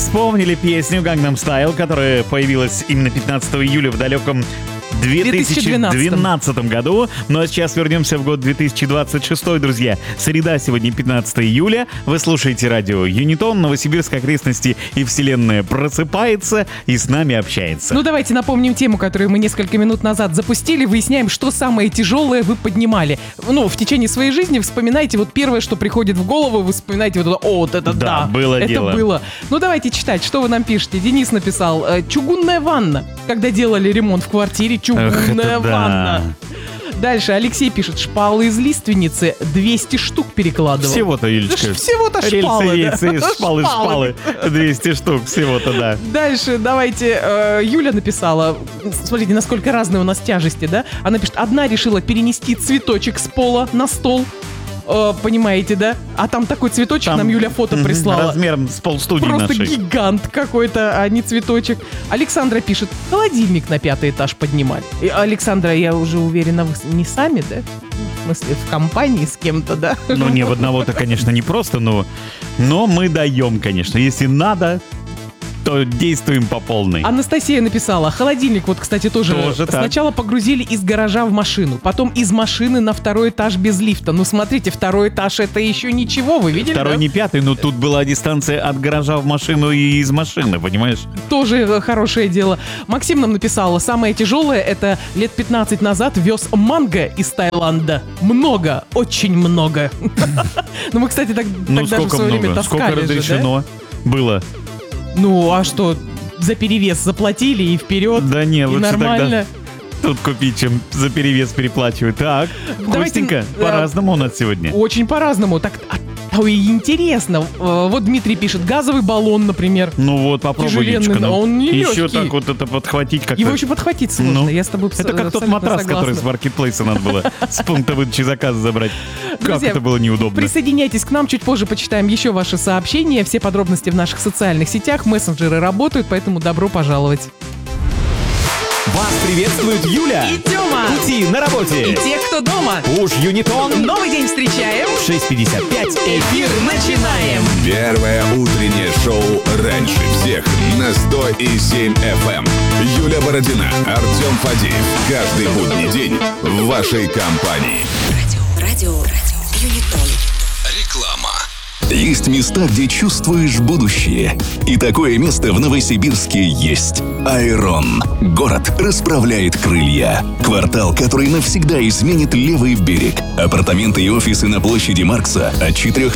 Вспомнили песню «Gangnam Style», которая появилась именно 15 июля в далеком 2012 году. Ну а сейчас вернемся в год 2026, друзья. Среда, сегодня 15 июля. Вы слушаете радио Юнитон. Новосибирск, окрестности и вселенная просыпается и с нами общается. Ну давайте напомним тему, которую мы несколько минут назад запустили. Выясняем, что самое тяжелое вы поднимали. Ну, в течение своей жизни вспоминайте вот первое, что приходит в голову. Вы вспоминаете вот это, вот это да. Было это дело. было. Ну давайте читать, что вы нам пишете. Денис написал: чугунная ванна. Когда делали ремонт в квартире, чугунная ванна. Дальше Алексей пишет: шпалы из лиственницы 200 штук перекладывал. Всего-то, Юлечка. Всего-то шпалы. Рельсы, шпалы. 200 штук, всего-то, да. Дальше давайте, Юля написала, смотрите, насколько разные у нас тяжести, да? Она пишет: одна решила перенести цветочек с пола на стол. Понимаете, да? А там такой цветочек, нам Юля фото прислала. Размером с полстудии просто нашей. гигант какой-то, а не цветочек. Александра пишет: холодильник на 5-й этаж поднимали. И, Александра, я уже уверена, вы не сами, да? В смысле, в компании с кем-то, да? Ну, не в одного-то, конечно, не просто, но мы даем, конечно. Если надо, то действуем по полной. Анастасия написала: холодильник, вот, кстати, тоже сначала погрузили из гаража в машину, потом из машины на 2-й этаж без лифта. Ну, смотрите, 2-й этаж — это еще ничего, вы видели, 2-й да? не 5-й, но тут была дистанция от гаража в машину и из машины, понимаешь? Тоже хорошее дело. Максим нам написала: самое тяжелое — это лет 15 назад вез манго из Таиланда. Много, очень много. Ну, мы, кстати, тогда же в свое время таскали. Сколько разрешено было? Ну, а что, за перевес заплатили и вперед, да не, и лучше нормально. Тогда тут купить, чем за перевес переплачивать. Так, Костенька, по-разному у нас сегодня. Очень по-разному. Так, ой, интересно. Вот Дмитрий пишет: газовый баллон, например. Ну вот, попробуй, Юлечка. Но он не еще легкий. Так вот это подхватить как-то. Его еще подхватить сложно, Ну, я с тобой это как тот матрас, согласна. который с маркетплейса надо было с пункта выдачи заказа забрать. Друзья, как это было неудобно. Присоединяйтесь к нам, чуть позже почитаем еще ваши сообщения. Все подробности в наших социальных сетях. Мессенджеры работают, поэтому добро пожаловать. Вас приветствует Юля И Тёма. Пути на работе. И тех, кто дома. Уж Юнитон. Новый день встречаем. 6:55. Эфир начинаем. Первое утреннее шоу раньше всех на 100,7 FM. Юля Бородина, Артем Фадеев. Каждый будний день в вашей компании. Радио Юнитон. Реклама. Есть места, где чувствуешь будущее. И такое место в Новосибирске есть. Айрон. Город расправляет крылья. Квартал, который навсегда изменит левый берег. Апартаменты и офисы на площади Маркса от 4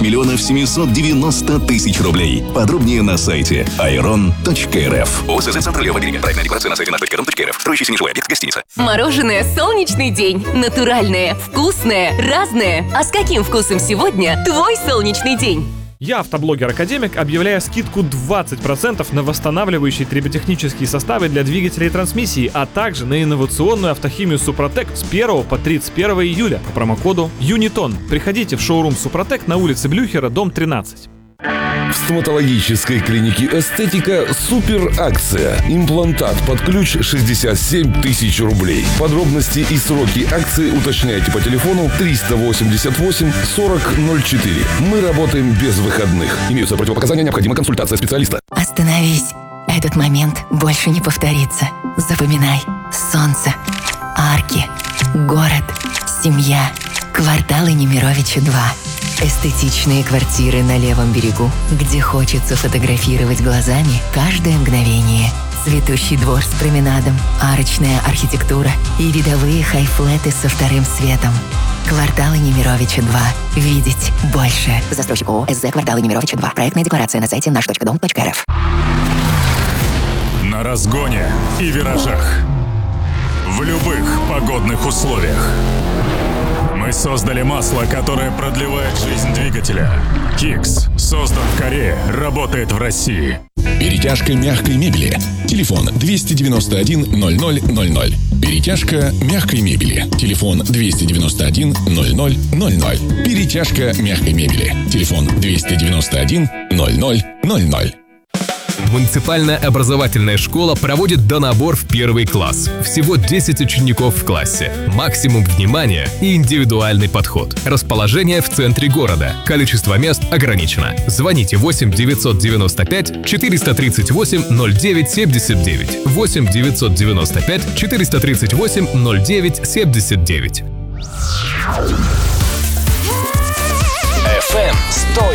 790 000 рублей. Подробнее на сайте iron.rf. ОСЗ «Центр левого берега». Проектная декларация на сайте наш.ру.рф. Строящийся нежилой объект, гостиница. Мороженое «Солнечный день». Натуральное, вкусное, разное. А с каким вкусом сегодня твой солнечный день? Я, автоблогер-академик, объявляю скидку 20% на восстанавливающие триботехнические составы для двигателей и трансмиссии, а также на инновационную автохимию Супротек с 1 по 31 июля по промокоду ЮНИТОН. Приходите в шоурум Супротек на улице Блюхера, дом 13. В стоматологической клинике «Эстетика» супер акция. Имплантат под ключ 67 000 рублей. Подробности и сроки акции уточняйте по телефону 388 40 04. Мы работаем без выходных. Имеются противопоказания, необходима консультация специалиста. Остановись. Этот момент больше не повторится. Запоминай. Солнце, арки, город, семья, кварталы Немировича 2. Эстетичные квартиры на левом берегу, где хочется фотографировать глазами каждое мгновение. Цветущий двор с променадом, арочная архитектура и видовые хай-флеты со вторым светом. Кварталы Немировича 2. Видеть больше. Застройщик ООО «СЗ Кварталы Немировича 2». Проектная декларация на сайте наш.дом.рф. На разгоне и виражах. В любых погодных условиях. Мы создали масло, которое продлевает жизнь двигателя. Кикс создан в Корее, работает в России. Перетяжка мягкой мебели. Телефон 291 0000. Перетяжка мягкой мебели. Телефон 291 0000. Перетяжка мягкой мебели. Телефон 291 0000. Муниципальная образовательная школа проводит донабор в 1 класс. Всего 10 учеников в классе. Максимум внимания и индивидуальный подход. Расположение в центре города. Количество мест ограничено. Звоните 8 995 438 09 79. 8 995 438 09 79. FM 101,2.